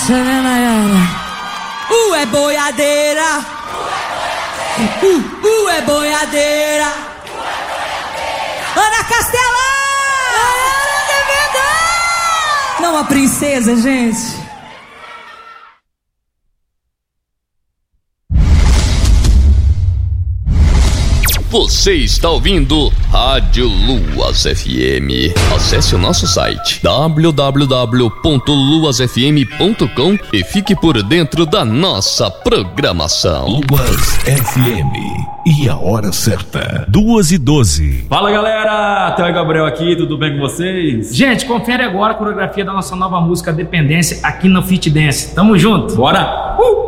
Essa é Nayara. É boiadeira. É boiadeira. Ana Castela! Não, a princesa, gente. Você está ouvindo Rádio Luas FM. Acesse o nosso site www.luasfm.com e fique por dentro da nossa programação. Luas FM. E a hora certa, 2h12. Fala galera, Theo e Gabriel aqui, tudo bem com vocês? Gente, confere agora a coreografia da nossa nova música Dependência aqui no Fit Dance. Tamo junto. Bora!